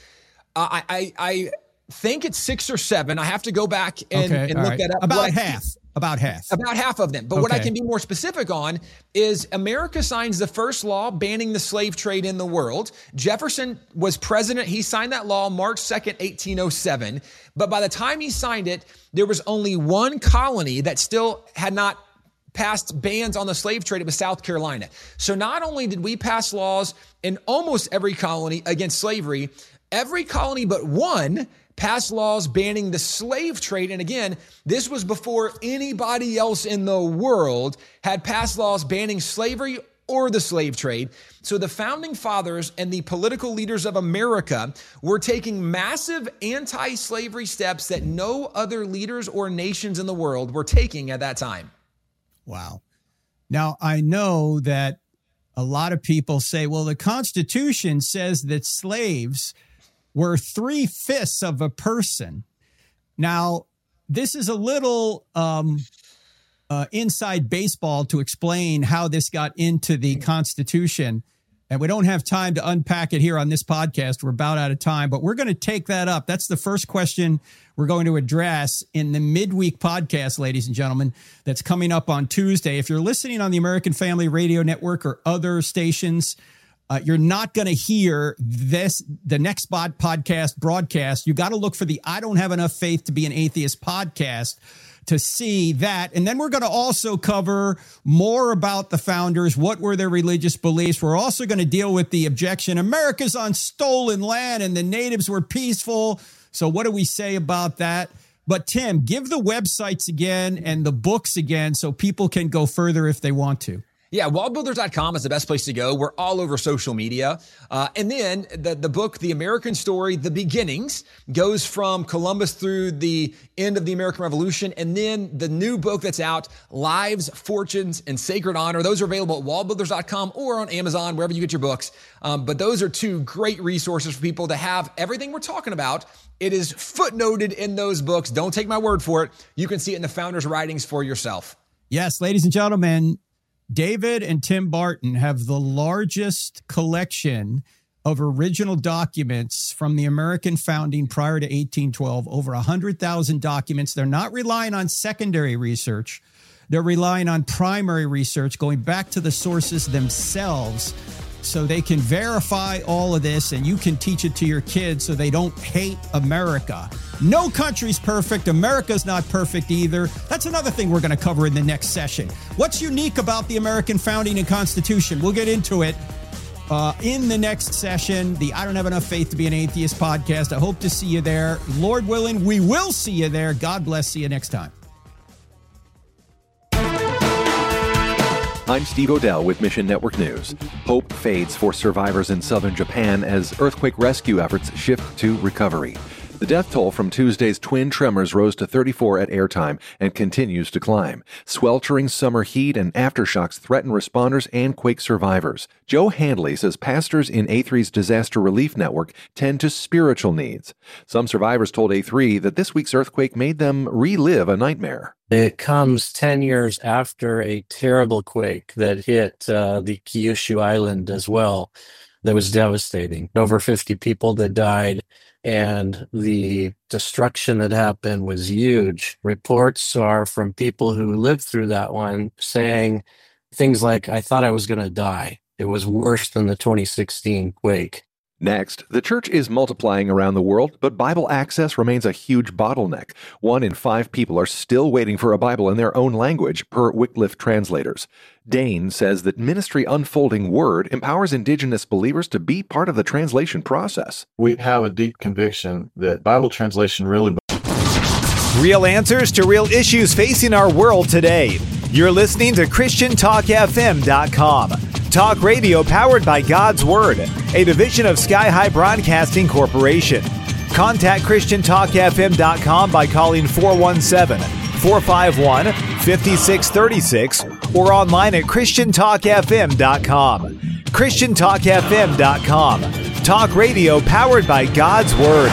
S4: Uh, I, I, I think it's six or seven. I have to go back and,
S3: okay,
S4: and look
S3: right.
S4: that up.
S3: About
S4: what
S3: half. I, about half.
S4: About half of them. But
S3: okay.
S4: what I can be more specific on is America signs the first law banning the slave trade in the world. Jefferson was president. He signed that law March second, eighteen oh seven. But by the time he signed it, there was only one colony that still had not passed bans on the slave trade. It was South Carolina. So not only did we pass laws in almost every colony against slavery, every colony but one passed laws banning the slave trade. And again, this was before anybody else in the world had passed laws banning slavery or the slave trade. So the founding fathers and the political leaders of America were taking massive anti-slavery steps that no other leaders or nations in the world were taking at that time.
S3: Wow. Now, I know that a lot of people say, well, the Constitution says that slaves were three-fifths of a person. Now, this is a little um, uh, inside baseball to explain how this got into the Constitution. And we don't have time to unpack it here on this podcast. We're about out of time, but we're going to take that up. That's the first question we're going to address in the midweek podcast, ladies and gentlemen, that's coming up on Tuesday. If you're listening on the American Family Radio Network or other stations, Uh, you're not going to hear this, the next pod podcast broadcast. You got to look for the I Don't Have Enough Faith to Be an Atheist podcast to see that. And then we're going to also cover more about the founders. What were their religious beliefs? We're also going to deal with the objection. America's on stolen land and the natives were peaceful. So what do we say about that? But Tim, give the websites again and the books again so people can go further if they want to.
S4: Yeah, wall builders dot com is the best place to go. We're all over social media. Uh, and then the, the book, The American Story, The Beginnings, goes from Columbus through the end of the American Revolution. And then the new book that's out, Lives, Fortunes, and Sacred Honor. Those are available at wall builders dot com or on Amazon, wherever you get your books. Um, but those are two great resources for people to have everything we're talking about. It is footnoted in those books. Don't take my word for it. You can see it in the founders' writings for yourself.
S3: Yes, ladies and gentlemen, David and Tim Barton have the largest collection of original documents from the American founding prior to eighteen twelve, over one hundred thousand documents. They're not relying on secondary research. They're relying on primary research, going back to the sources themselves so they can verify all of this and you can teach it to your kids so they don't hate America. No country's perfect. America's not perfect either. That's another thing we're going to cover in the next session. What's unique about the American founding and Constitution? We'll get into it uh, in the next session, the I Don't Have Enough Faith to Be an Atheist podcast. I hope to see you there. Lord willing, we will see you there. God bless. See you next time.
S8: I'm Steve Odell with Mission Network News. Hope fades for survivors in southern Japan as earthquake rescue efforts shift to recovery. The death toll from Tuesday's twin tremors rose to thirty-four at airtime and continues to climb. Sweltering summer heat and aftershocks threaten responders and quake survivors. Joe Handley says pastors in A three's disaster relief network tend to spiritual needs. Some survivors told A three that this week's earthquake made them relive a nightmare.
S9: It comes ten years after a terrible quake that hit uh, the Kyushu Island as well. that was devastating. Over fifty people that died, and the destruction that happened was huge. Reports are from people who lived through that one saying things like, I thought I was going to die. It was worse than the twenty sixteen quake.
S8: Next, the church is multiplying around the world, but Bible access remains a huge bottleneck. One in five people are still waiting for a Bible in their own language, per Wycliffe translators. Dane says that Ministry Unfolding Word empowers Indigenous believers to be part of the translation process.
S10: We have a deep conviction that Bible translation really...
S11: Real answers to real issues facing our world today. You're listening to Christian Talk F M dot com. Talk radio powered by God's Word, a division of Sky High Broadcasting Corporation. Contact Christian Talk F M dot com by calling four one seven, four five one, five six three six or online at Christian Talk F M dot com. Christian Talk F M dot com. Talk radio powered by God's Word.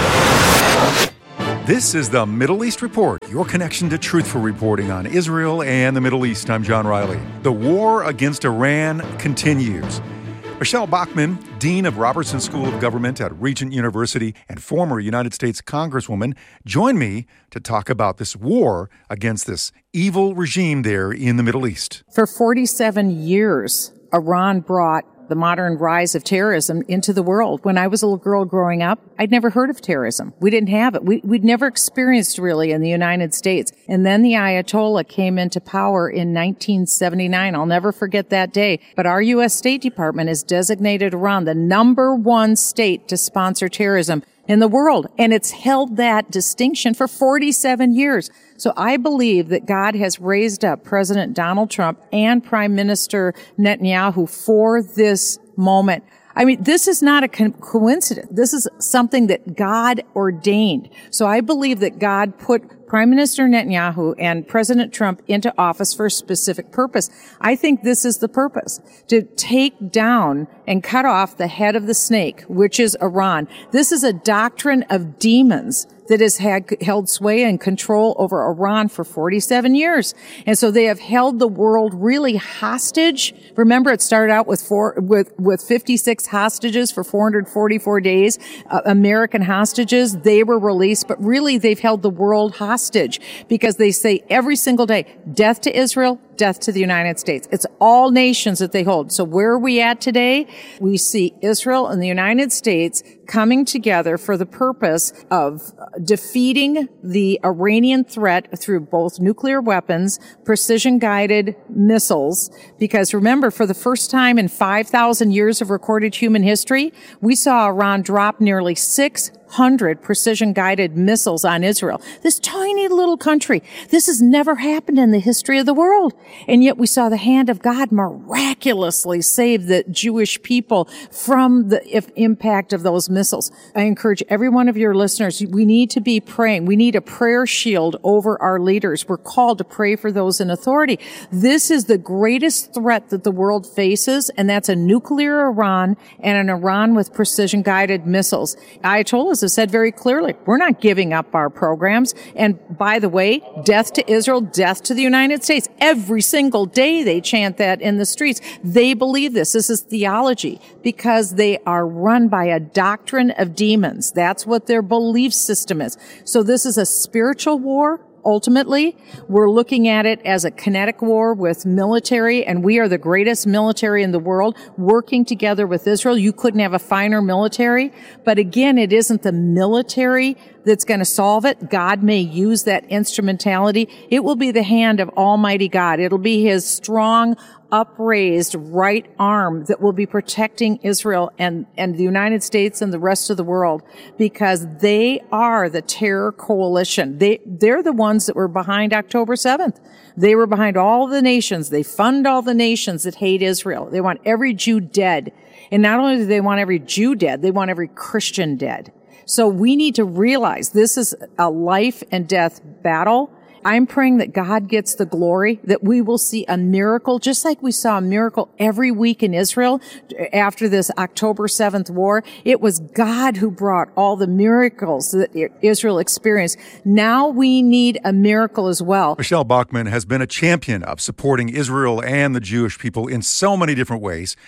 S5: This is the Middle East Report, your connection to truthful reporting on Israel and the Middle East. I'm John Riley. The war against Iran continues. Michelle Bachmann, Dean of Robertson School of Government at Regent University and former United States Congresswoman, joined me to talk about this war against this evil regime there in the Middle East.
S6: For forty-seven years, Iran brought the modern rise of terrorism into the world. When I was a little girl growing up, I'd never heard of terrorism. We didn't have it. We, we'd never experienced really in the United States. And then the Ayatollah came into power in nineteen seventy-nine. I'll never forget that day. But our U S State Department has designated Iran the number one state to sponsor terrorism in the world. And it's held that distinction for forty-seven years. So I believe that God has raised up President Donald Trump and Prime Minister Netanyahu for this moment. I mean, this is not a co- coincidence. This is something that God ordained. So I believe that God put Prime Minister Netanyahu and President Trump into office for a specific purpose. I think this is the purpose, to take down and cut off the head of the snake, which is Iran. This is a doctrine of demons that has had held sway and control over Iran for forty-seven years. And so they have held the world really hostage. Remember, it started out with four, with, with fifty-six hostages for four hundred forty-four days, uh, American hostages. They were released, but really they've held the world hostage because they say every single day, death to Israel, death to the United States. It's all nations that they hold. So where are we at today? We see Israel and the United States coming together for the purpose of defeating the Iranian threat through both nuclear weapons, precision-guided missiles, because remember, for the first time in five thousand years of recorded human history, we saw Iran drop nearly six hundred precision-guided missiles on Israel. This tiny little country. This has never happened in the history of the world. And yet we saw the hand of God miraculously save the Jewish people from the if, impact of those missiles. I encourage every one of your listeners, we need to be praying. We need a prayer shield over our leaders. We're called to pray for those in authority. This is the greatest threat that the world faces, and that's a nuclear Iran and an Iran with precision-guided missiles. Ayatollahs have said very clearly, we're not giving up our programs. And by the way, death to Israel, death to the United States. Every single day they chant that in the streets. They believe this. This is theology because they are run by a doctrine of demons. That's what their belief system is. So this is a spiritual war. Ultimately, we're looking at it as a kinetic war with military, and we are the greatest military in the world working together with Israel. You couldn't have a finer military. But again, it isn't the military that's going to solve it. God may use that instrumentality. It will be the hand of Almighty God. It'll be his strong, upraised right arm that will be protecting Israel and, and the United States and the rest of the world, because they are the terror coalition. They, they're the ones that were behind October seventh. They were behind all the nations. They fund all the nations that hate Israel. They want every Jew dead. And not only do they want every Jew dead, they want every Christian dead. So we need to realize this is a life and death battle. I'm praying that God gets the glory, that we will see a miracle, just like we saw a miracle every week in Israel after this October seventh war. It was God who brought all the miracles that Israel experienced. Now we need a miracle as well.
S5: Michelle Bachmann has been a champion of supporting Israel and the Jewish people in so many different ways.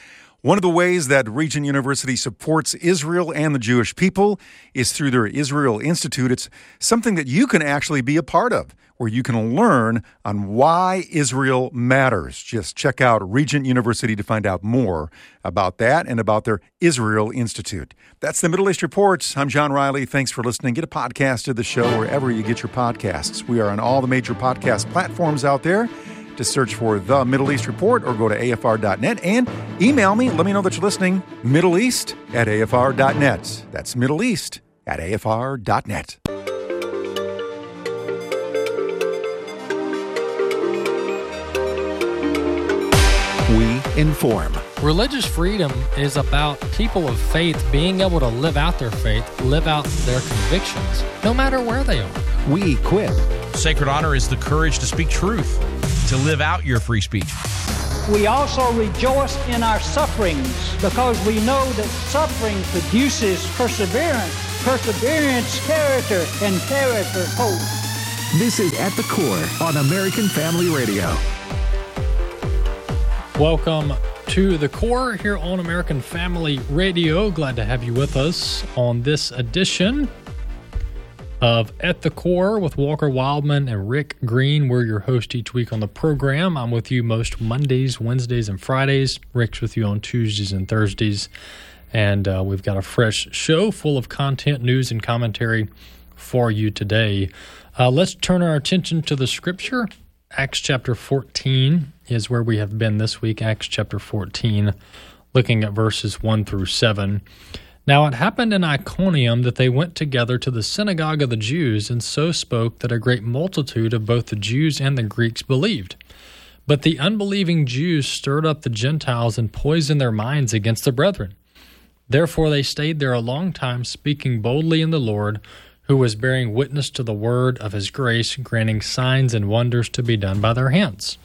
S5: One of the ways that Regent University supports Israel and the Jewish people is through their Israel Institute. It's something that you can actually be a part of, where you can learn on why Israel matters. Just check out Regent University to find out more about that and about their Israel Institute. That's the Middle East Report. I'm John Riley. Thanks for listening. Get a podcast of the show wherever you get your podcasts. We are on all the major podcast platforms out there. To search for The Middle East Report or go to A F R dot net and email me. Let me know that you're listening. Middle East at A F R dot net. That's Middle East at A F R dot net.
S11: We inform.
S12: Religious freedom is about people of faith being able to live out their faith, live out their convictions, no matter where they are.
S11: We equip.
S13: Sacred honor is the courage to speak truth, to live out your free speech.
S14: We also rejoice in our sufferings because we know that suffering produces perseverance, perseverance, character, and character, hope.
S11: This is At the Core on American Family Radio.
S12: Welcome to The Core here on American Family Radio. Glad to have you with us on this edition of At the Core with Walker Wildman and Rick Green. We're your host each week on the program. I'm with you most Mondays, Wednesdays, and Fridays. Rick's with you on Tuesdays and Thursdays. And uh, we've got a fresh show full of content, news, and commentary for you today. Uh, let's turn our attention to the scripture. Acts chapter fourteen is where we have been this week. Acts chapter fourteen, looking at verses one through seven. Now it happened in Iconium that they went together to the synagogue of the Jews, and so spoke that a great multitude of both the Jews and the Greeks believed. But the unbelieving Jews stirred up the Gentiles and poisoned their minds against the brethren. Therefore they stayed there a long time, speaking boldly in the Lord, who was bearing witness to the word of his grace, granting signs and wonders to be done by their hands.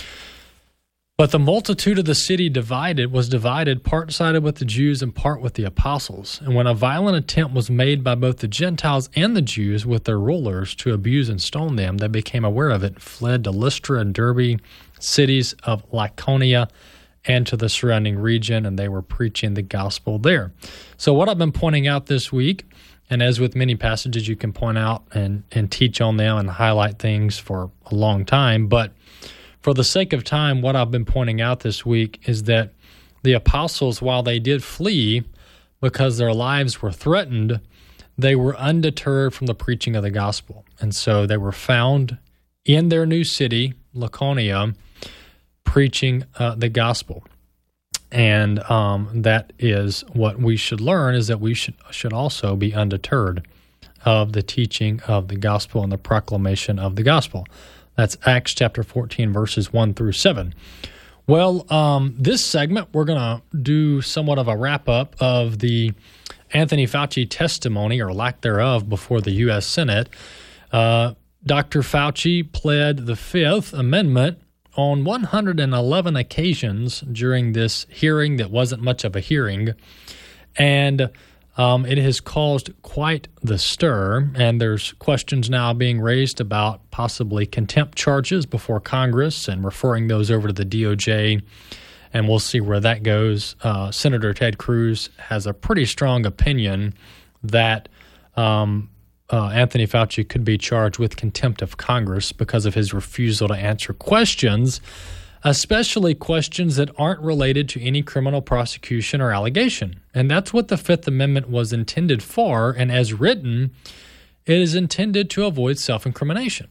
S12: But the multitude of the city divided was divided, part sided with the Jews and part with the apostles. And when a violent attempt was made by both the Gentiles and the Jews with their rulers to abuse and stone them, they became aware of it, fled to Lystra and Derbe, cities of Lycaonia, and to the surrounding region, and they were preaching the gospel there. So what I've been pointing out this week, and as with many passages, you can point out and, and teach on them and highlight things for a long time, but for the sake of time, what I've been pointing out this week is that the apostles, while they did flee because their lives were threatened, they were undeterred from the preaching of the gospel. And so they were found in their new city, Lycaonia, preaching uh, the gospel. And um, that is what we should learn, is that we should, should also be undeterred of the teaching of the gospel and the proclamation of the gospel. That's Acts chapter fourteen, verses one through seven. Well, um, this segment, we're going to do somewhat of a wrap-up of the Anthony Fauci testimony, or lack thereof, before the U S Senate. Uh, Doctor Fauci pled the Fifth Amendment on one hundred eleven occasions during this hearing that wasn't much of a hearing, and Um, it has caused quite the stir, and there's questions now being raised about possibly contempt charges before Congress and referring those over to the D O J, and we'll see where that goes. Uh, Senator Ted Cruz has a pretty strong opinion that um, uh, Anthony Fauci could be charged with contempt of Congress because of his refusal to answer questions, especially questions that aren't related to any criminal prosecution or allegation. And that's what the Fifth Amendment was intended for, and as written, it is intended to avoid self-incrimination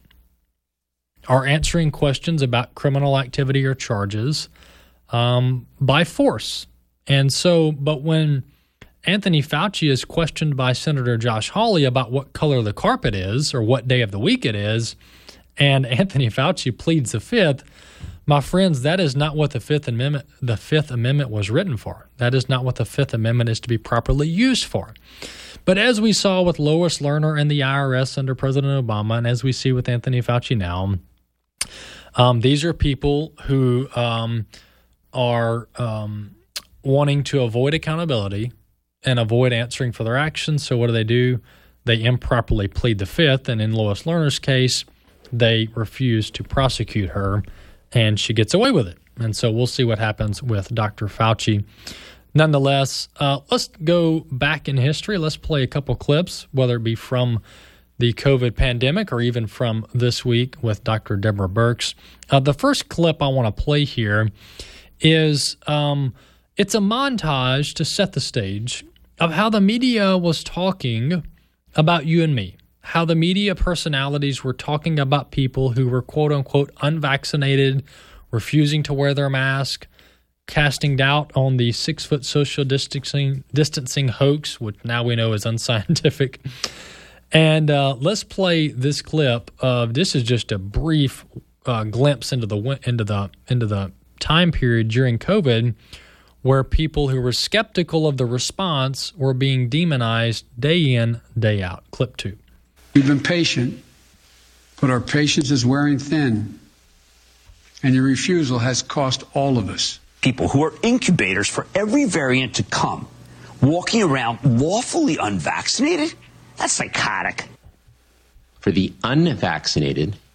S12: or answering questions about criminal activity or charges um, by force. And so, but when Anthony Fauci is questioned by Senator Josh Hawley about what color the carpet is or what day of the week it is, and Anthony Fauci pleads the Fifth, my friends, that is not what the Fifth Amendment the Fifth Amendment was written for. That is not what the Fifth Amendment is to be properly used for. But as we saw with Lois Lerner and the I R S under President Obama, and as we see with Anthony Fauci now, um, these are people who um, are um, wanting to avoid accountability and avoid answering for their actions. So what do they do? They improperly plead the Fifth, and in Lois Lerner's case, they refuse to prosecute her, and she gets away with it. And so we'll see what happens with Doctor Fauci. Nonetheless, uh, let's go back in history. Let's play a couple clips, whether it be from the COVID pandemic or even from this week with Doctor Deborah Birx. Uh, the first clip I want to play here is um, it's a montage to set the stage of how the media was talking about you and me, how the media personalities were talking about people who were quote-unquote unvaccinated, refusing to wear their mask, casting doubt on the six-foot social distancing, distancing hoax, which now we know is unscientific. And uh, let's play this clip of this is just a brief uh, glimpse into the into the into the time period during COVID, where people who were skeptical of the response were being demonized day in, day out. Clip two.
S15: We've been patient, but our patience is wearing thin, and your refusal has cost all of us.
S16: People who are incubators for every variant to come, walking around lawfully unvaccinated? That's psychotic.
S17: For the unvaccinated,